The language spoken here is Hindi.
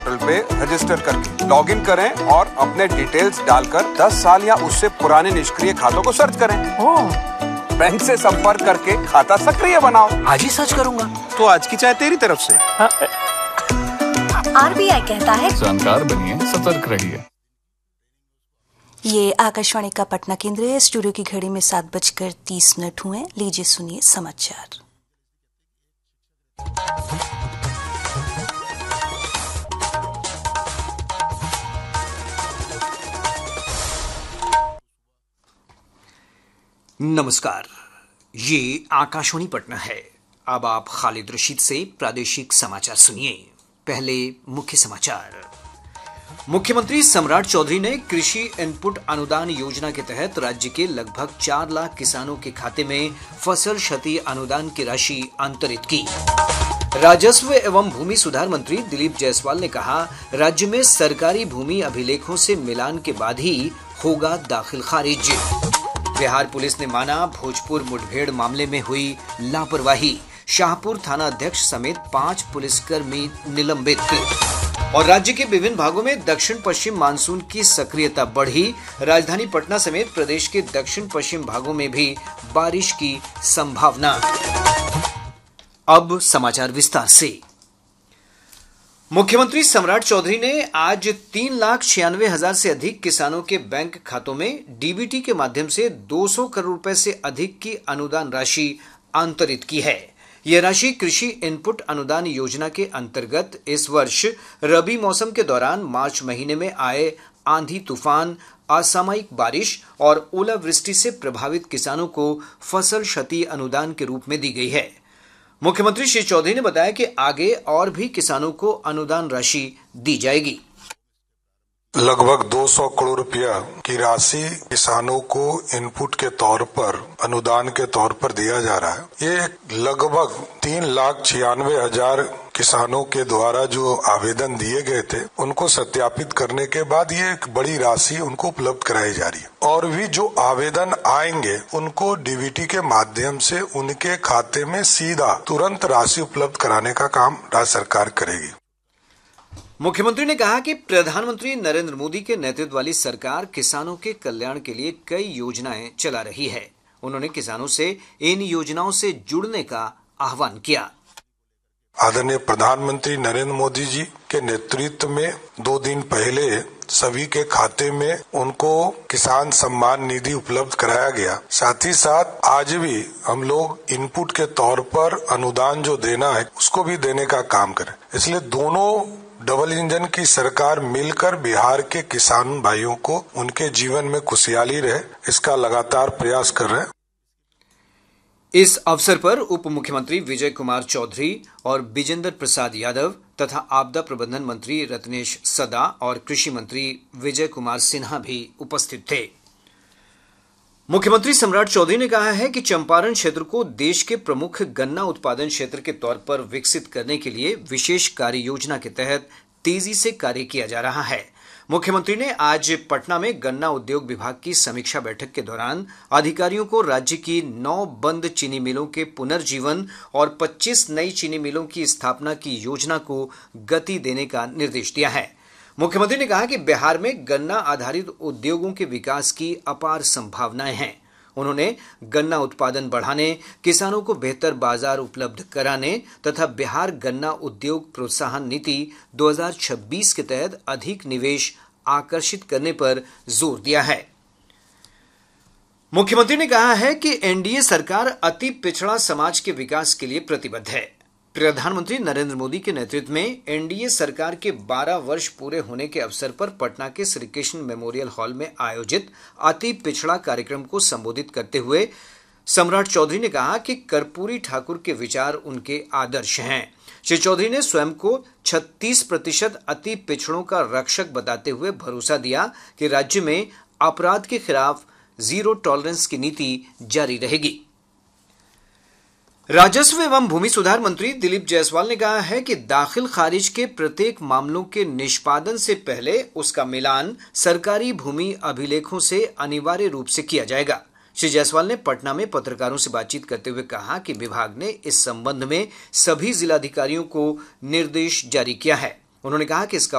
पोर्टल पे रजिस्टर करके लॉगिन करें और अपने डिटेल्स डालकर 10 साल या उससे पुराने निष्क्रिय खातों को सर्च करें। बैंक से संपर्क करके खाता सक्रिय बनाओ। आज ही सर्च करूंगा। तो आज की चाय तेरी तरफ से। RBI कहता है जानकार बनिए, सतर्क रहिए। ये आकाशवाणी का पटना केंद्र है। स्टूडियो की घड़ी में 7:30 हुए। लीजिए सुनिए समाचार। नमस्कार, ये आकाशवाणी पटना है। अब आप खालिद रशीद से प्रादेशिक समाचार सुनिए। पहले मुख्य समाचार। मुख्यमंत्री सम्राट चौधरी ने कृषि इनपुट अनुदान योजना के तहत राज्य के लगभग 4 लाख किसानों के खाते में फसल क्षति अनुदान की राशि अंतरित की। राजस्व एवं भूमि सुधार मंत्री दिलीप जायसवाल ने कहा, राज्य में सरकारी भूमि अभिलेखों से मिलान के बाद ही होगा दाखिल खारिज। बिहार पुलिस ने माना भोजपुर मुठभेड़ मामले में हुई लापरवाही। शाहपुर थाना अध्यक्ष समेत 5 पुलिसकर्मी निलंबित। और राज्य के विभिन्न भागों में दक्षिण पश्चिम मानसून की सक्रियता बढ़ी। राजधानी पटना समेत प्रदेश के दक्षिण पश्चिम भागों में भी बारिश की संभावना। अब समाचार विस्तार से। मुख्यमंत्री सम्राट चौधरी ने आज 3,96,000 से अधिक किसानों के बैंक खातों में डीबीटी के माध्यम से 200 करोड़ रुपए से अधिक की अनुदान राशि अंतरित की है। यह राशि कृषि इनपुट अनुदान योजना के अंतर्गत इस वर्ष रबी मौसम के दौरान मार्च महीने में आए आंधी तूफान, असामयिक बारिश और ओलावृष्टि से प्रभावित किसानों को फसल क्षति अनुदान के रूप में दी गई है। मुख्यमंत्री श्री चौधरी ने बताया कि आगे और भी किसानों को अनुदान राशि दी जाएगी। लगभग 200 करोड़ रुपया की राशि किसानों को इनपुट के तौर पर अनुदान के तौर पर दिया जा रहा है। ये लगभग 3,96,000 किसानों के द्वारा जो आवेदन दिए गए थे उनको सत्यापित करने के बाद ये एक बड़ी राशि उनको उपलब्ध कराई जा रही है। और भी जो आवेदन आएंगे उनको डीबीटी के माध्यम से उनके खाते में सीधा तुरंत राशि उपलब्ध कराने का काम राज्य सरकार करेगी। मुख्यमंत्री ने कहा कि प्रधानमंत्री नरेंद्र मोदी के नेतृत्व वाली सरकार किसानों के कल्याण के लिए कई योजनाएं चला रही है। उन्होंने किसानों से इन योजनाओं से जुड़ने का आह्वान किया। आदरणीय प्रधानमंत्री नरेंद्र मोदी जी के नेतृत्व में 2 दिन पहले सभी के खाते में उनको किसान सम्मान निधि उपलब्ध कराया गया। साथ ही साथ आज भी हम लोग इनपुट के तौर पर अनुदान जो देना है उसको भी देने का काम करें। इसलिए दोनों डबल इंजन की सरकार मिलकर बिहार के किसान भाइयों को उनके जीवन में खुशहाली रहे, इसका लगातार प्रयास कर रहे हैं। इस अवसर पर उप मुख्यमंत्री विजय कुमार चौधरी और विजेंद्र प्रसाद यादव तथा आपदा प्रबंधन मंत्री रत्नेश सदा और कृषि मंत्री विजय कुमार सिन्हा भी उपस्थित थे। मुख्यमंत्री सम्राट चौधरी ने कहा है कि चंपारण क्षेत्र को देश के प्रमुख गन्ना उत्पादन क्षेत्र के तौर पर विकसित करने के लिए विशेष कार्य योजना के तहत तेजी से कार्य किया जा रहा है। मुख्यमंत्री ने आज पटना में गन्ना उद्योग विभाग की समीक्षा बैठक के दौरान अधिकारियों को राज्य की 9 बंद चीनी मिलों के पुनर्जीवन और 25 नई चीनी मिलों की स्थापना की योजना को गति देने का निर्देश दिया है। मुख्यमंत्री ने कहा कि बिहार में गन्ना आधारित उद्योगों के विकास की अपार संभावनाएं हैं। उन्होंने गन्ना उत्पादन बढ़ाने, किसानों को बेहतर बाजार उपलब्ध कराने तथा बिहार गन्ना उद्योग प्रोत्साहन नीति 2026 के तहत अधिक निवेश आकर्षित करने पर जोर दिया है। मुख्यमंत्री ने कहा है कि एनडीए सरकार अति पिछड़ा समाज के विकास के लिए प्रतिबद्ध है। प्रधानमंत्री नरेंद्र मोदी के नेतृत्व में एनडीए सरकार के 12 वर्ष पूरे होने के अवसर पर पटना के श्री कृष्ण मेमोरियल हॉल में आयोजित अति पिछड़ा कार्यक्रम को संबोधित करते हुए सम्राट चौधरी ने कहा कि कर्पूरी ठाकुर के विचार उनके आदर्श हैं। श्री चौधरी ने स्वयं को 36% अति पिछड़ों का रक्षक बताते हुए भरोसा दिया कि राज्य में अपराध के खिलाफ जीरो टॉलरेंस की नीति जारी रहेगी। राजस्व एवं भूमि सुधार मंत्री दिलीप जायसवाल ने कहा है कि दाखिल खारिज के प्रत्येक मामलों के निष्पादन से पहले उसका मिलान सरकारी भूमि अभिलेखों से अनिवार्य रूप से किया जाएगा। श्री जायसवाल ने पटना में पत्रकारों से बातचीत करते हुए कहा कि विभाग ने इस संबंध में सभी जिलाधिकारियों को निर्देश जारी किया है। उन्होंने कहा कि इसका